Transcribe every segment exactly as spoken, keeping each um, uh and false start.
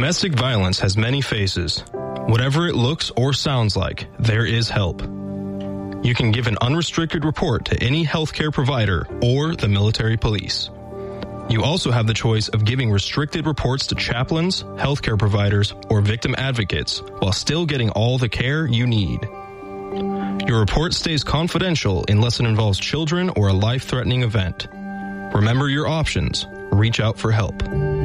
Domestic violence has many faces. Whatever it looks or sounds like, there is help. You can give an unrestricted report to any healthcare provider or the military police. You also have the choice of giving restricted reports to chaplains, healthcare providers, or victim advocates while still getting all the care you need. Your report stays confidential unless it involves children or a life-threatening event. Remember your options. Reach out for help.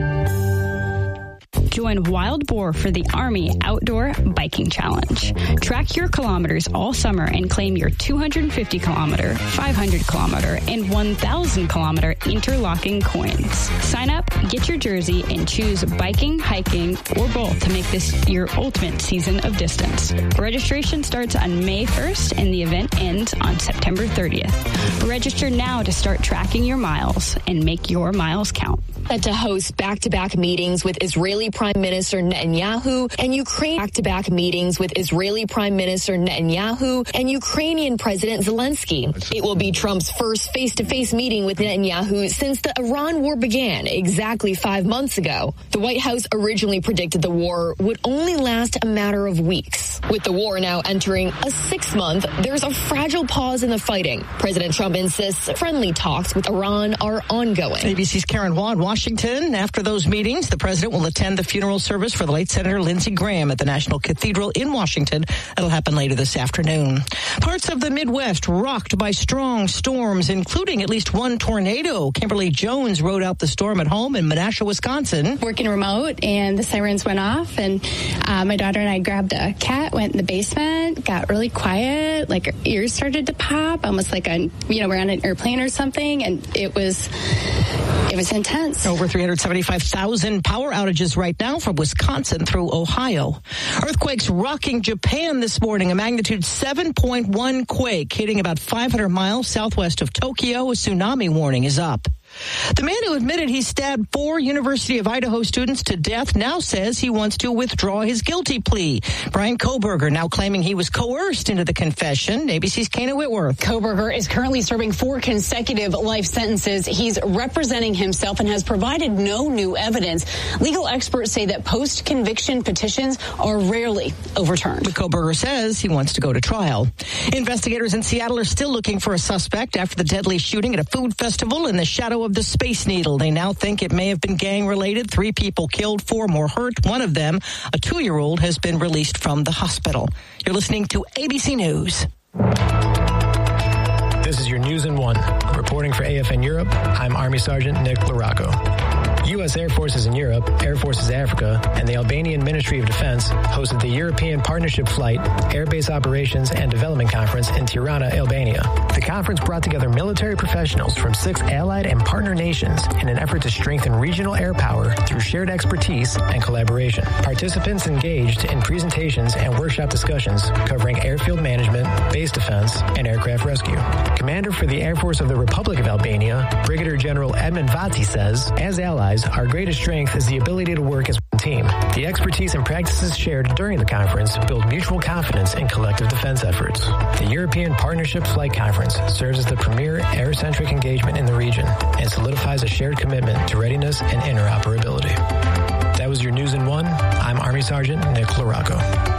Join Wild Boar for the Army Outdoor Biking Challenge. Track your kilometers all summer and claim your two hundred fifty kilometer, five hundred kilometer, and one thousand kilometer interlocking coins. Sign up, get your jersey, and choose biking, hiking, or both to make this your ultimate season of distance. Registration starts on May first and the event ends on September thirtieth. Register now to start tracking your miles and make your miles count. Set to host back-to-back meetings with Israeli Prime Minister Netanyahu and Ukraine back-to-back meetings with Israeli Prime Minister Netanyahu and Ukrainian President Zelensky. It will be Trump's first face-to-face meeting with Netanyahu since the Iran war began exactly five months ago. The White House originally predicted the war would only last a matter of weeks. With the war now entering a sixth month, there's a fragile pause in the fighting. President Trump insists friendly talks with Iran are ongoing. A B C's Karen Waugh, Washington. After those meetings, the president will attend the funeral service for the late Senator Lindsey Graham at the National Cathedral in Washington. That'll happen later this afternoon. Parts of the Midwest rocked by strong storms, including at least one tornado. Kimberly Jones rode out the storm at home in Menasha, Wisconsin. Working remote, and the sirens went off, and uh, my daughter and I grabbed a cat, went in the basement, got really quiet, like our ears started to pop, almost like a, you know, we're on an airplane or something, and it was, it was intense. Over three hundred seventy-five thousand power outages right now from Wisconsin through Ohio. Earthquakes rocking Japan this morning. A magnitude seven point one quake hitting about five hundred miles southwest of Tokyo. A tsunami warning is up. The man who admitted he stabbed four University of Idaho students to death now says he wants to withdraw his guilty plea. Brian Kohberger now claiming he was coerced into the confession. A B C's Kana Whitworth. Kohberger is currently serving four consecutive life sentences. He's representing himself and has provided no new evidence. Legal experts say that post-conviction petitions are rarely overturned. But Kohberger says he wants to go to trial. Investigators in Seattle are still looking for a suspect after the deadly shooting at a food festival in the shadow of the Space Needle. They now think it may have been gang-related. Three people killed, four more hurt. One of them, a two-year-old, has been released from the hospital. You're listening to A B C News. This is your News in One. Reporting for A F N Europe, I'm Army Sergeant Nick Larocco. U S Air Forces in Europe, Air Forces Africa, and the Albanian Ministry of Defense hosted the European Partnership Flight, Airbase Operations and Development Conference in Tirana, Albania. The conference brought together military professionals from six allied and partner nations in an effort to strengthen regional air power through shared expertise and collaboration. Participants engaged in presentations and workshop discussions covering airfield management, base defense, and aircraft rescue. Commander for the Air Force of the Republic of Albania, Brigadier General Edmund Vati says, as allies, our greatest strength is the ability to work as one team. The expertise and practices shared during the conference build mutual confidence in collective defense efforts. The European Partnership Flight Conference serves as the premier air-centric engagement in the region and solidifies a shared commitment to readiness and interoperability. That was your News in One. I'm Army Sergeant Nick Larocco.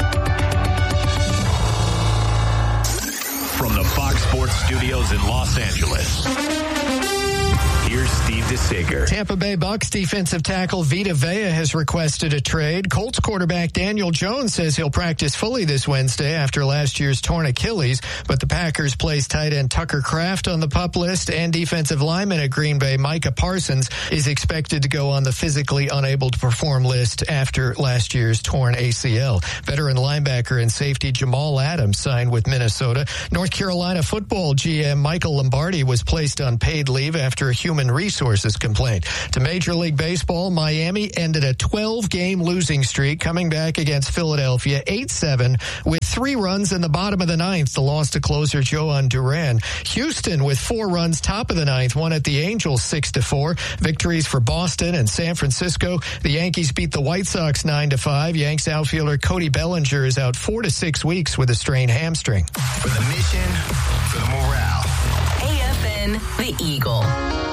From the Fox Sports Studios in Los Angeles, here's Steve DeSager. Tampa Bay Bucks defensive tackle Vita Vea has requested a trade. Colts quarterback Daniel Jones says he'll practice fully this Wednesday after last year's torn Achilles, but the Packers placed tight end Tucker Kraft on the PUP list, and defensive lineman at Green Bay Micah Parsons is expected to go on the physically unable to perform list after last year's torn A C L. Veteran linebacker and safety Jamal Adams signed with Minnesota. North Carolina football G M Michael Lombardi was placed on paid leave after a human resources complaint. To Major League Baseball, Miami ended a twelve-game losing streak, coming back against Philadelphia eight seven with three runs in the bottom of the ninth. The loss to closer Joan Duran. Houston with four runs top of the ninth won at the Angels six to four. Victories for Boston and San Francisco. The Yankees beat the White Sox nine to five. Yanks outfielder Cody Bellinger is out four to six weeks with a strained hamstring. For the mission, for the morale. A F N, The Eagle.